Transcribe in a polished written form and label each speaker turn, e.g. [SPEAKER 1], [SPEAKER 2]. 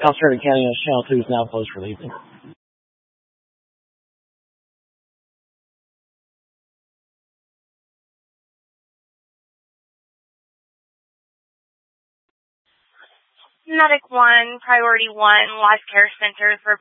[SPEAKER 1] South Sterling County Channel 2 is now closed for the evening.
[SPEAKER 2] Medic 1, Priority 1, Life Care Center for